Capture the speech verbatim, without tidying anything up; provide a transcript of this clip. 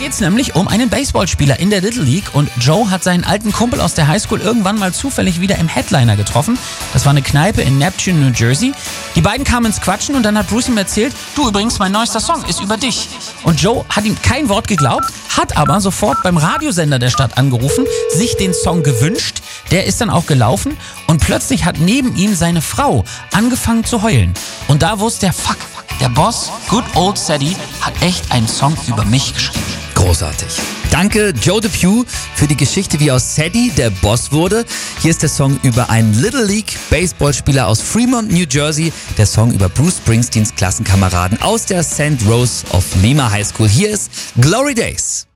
geht's nämlich um einen Baseballspieler in der Little League und Joe hat seinen alten Kumpel aus der Highschool irgendwann mal zufällig wieder im Headliner getroffen. Das war eine Kneipe in Neptune, New Jersey. Die beiden kamen ins Quatschen und dann hat Bruce ihm erzählt, du übrigens, mein neuester Song ist über dich. Und Joe hat ihm kein Wort geglaubt, hat aber sofort beim Radiosender der Stadt angerufen, sich den Song gewünscht. Der ist dann auch gelaufen und plötzlich hat neben ihm seine Frau angefangen zu heulen. Und da wusste er, fuck, der Boss, Good Old Sadie, hat echt einen Song über mich geschrieben. Großartig. Danke Joe DePew für die Geschichte, wie aus Sadie der Boss wurde. Hier ist der Song über einen Little League Baseballspieler aus Fremont, New Jersey. Der Song über Bruce Springsteens Klassenkameraden aus der Saint Rose of Lima High School. Hier ist Glory Days.